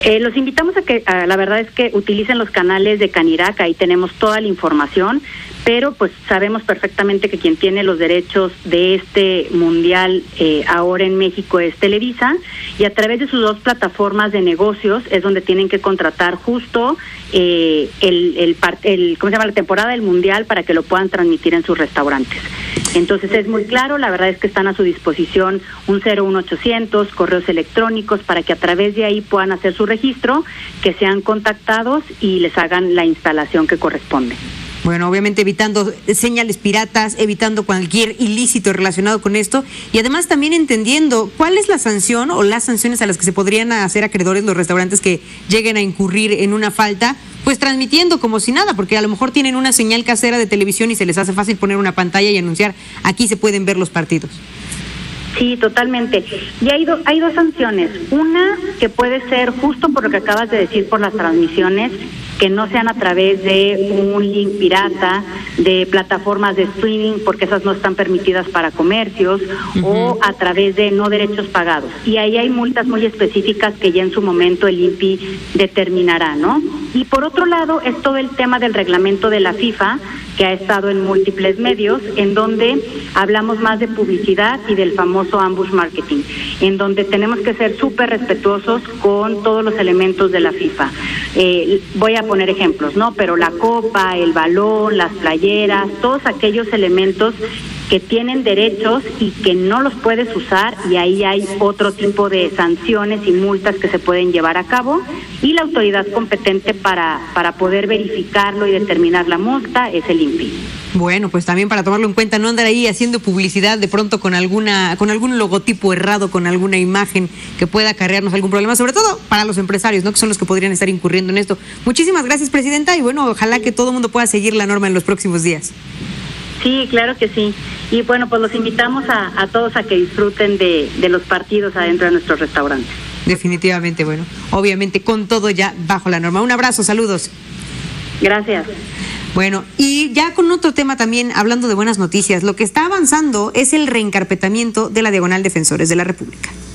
Los invitamos a que, la verdad es que utilicen los canales de Canirac, ahí tenemos toda la información, pero pues sabemos perfectamente que quien tiene los derechos de este mundial ahora en México es Televisa, y a través de sus dos plataformas de negocios es donde tienen que contratar justo ¿cómo se llama? La temporada del mundial para que lo puedan transmitir en sus restaurantes. Entonces es muy claro, la verdad es que están a su disposición un 01800, correos electrónicos, para que a través de ahí puedan hacer su registro, que sean contactados y les hagan la instalación que corresponde. Bueno, obviamente evitando señales piratas, evitando cualquier ilícito relacionado con esto, y además también entendiendo cuál es la sanción o las sanciones a las que se podrían hacer acreedores los restaurantes que lleguen a incurrir en una falta, pues transmitiendo como si nada, porque a lo mejor tienen una señal casera de televisión y se les hace fácil poner una pantalla y anunciar, aquí se pueden ver los partidos. Sí, totalmente. Y hay dos sanciones. Una que puede ser justo por lo que acabas de decir, por las transmisiones, que no sean a través de un link pirata, de plataformas de streaming, porque esas no están permitidas para comercios, o a través de no derechos pagados. Y ahí hay multas muy específicas que ya en su momento el INPI determinará, ¿no? Y por otro lado es todo el tema del reglamento de la FIFA, que ha estado en múltiples medios, en donde hablamos más de publicidad y del famoso ambush marketing, en donde tenemos que ser súper respetuosos con todos los elementos de la FIFA. Voy a poner ejemplos, ¿no? Pero la copa, el balón, las playeras, todos aquellos elementos que tienen derechos y que no los puedes usar, y ahí hay otro tipo de sanciones y multas que se pueden llevar a cabo, y la autoridad competente para poder verificarlo y determinar la multa es el INPI. Bueno, pues también para tomarlo en cuenta, no andar ahí haciendo publicidad de pronto con algún logotipo errado, con alguna imagen que pueda acarrearnos algún problema, sobre todo para los empresarios, ¿no? Que son los que podrían estar incurriendo en esto. Muchísimas gracias, Presidenta, y bueno, ojalá que todo el mundo pueda seguir la norma en los próximos días. Sí, claro que sí. Y bueno, pues los invitamos a todos a que disfruten de los partidos adentro de nuestros restaurantes. Definitivamente, bueno, obviamente con todo ya bajo la norma. Un abrazo, saludos. Gracias. Bueno, y ya con otro tema también, hablando de buenas noticias, lo que está avanzando es el reencarpetamiento de la Diagonal Defensores de la República.